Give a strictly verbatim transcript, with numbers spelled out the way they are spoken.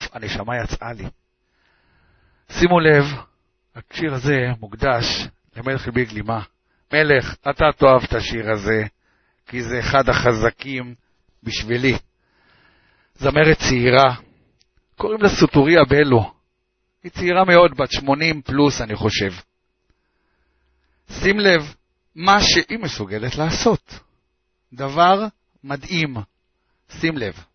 הנשמה יצאה לי. שימו לב, השיר הזה מוקדש למלך ליבי גלימה. מלך, אתה תאהב את השיר הזה, כי זה אחד החזקים בשבילי. זמרת צעירה, קוראים לה סוטוריה בלו. היא צעירה מאוד, בת שמונים פלוס אני חושב. שים לב מה שהיא מסוגלת לעשות. דבר מדהים. שים לב.